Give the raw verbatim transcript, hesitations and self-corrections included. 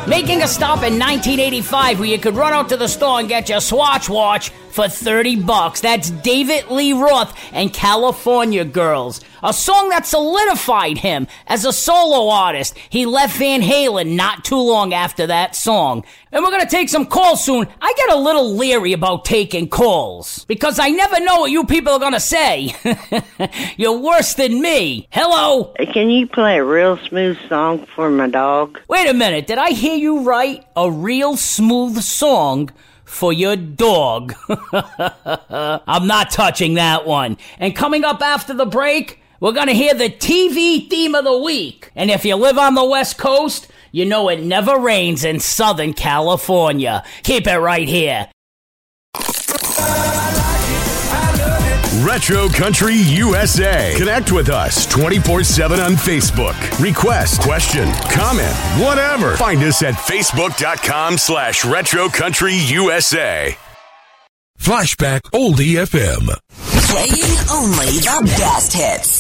Making a stop in nineteen eighty-five where you could run out to the store and get your Swatch watch for thirty bucks. That's David Lee Roth and California Girls, a song that solidified him as a solo artist. He left Van Halen not too long after that song. And we're going to take some calls soon. I get a little leery about taking calls because I never know what you people are going to say. You're worse than me. Hello? Can you play a real smooth song for my dog? Wait a minute. Did I hear you right? A real smooth song for your dog. I'm not touching that one. And coming up after the break, we're going to hear the T V theme of the week. And if you live on the West Coast, you know it never rains in Southern California. Keep it right here. Retro Country U S A. Connect with us twenty-four seven on Facebook. Request, question, comment, whatever. Find us at facebook.com slash Retro Country USA. Flashback Oldie F M. Playing only the best hits.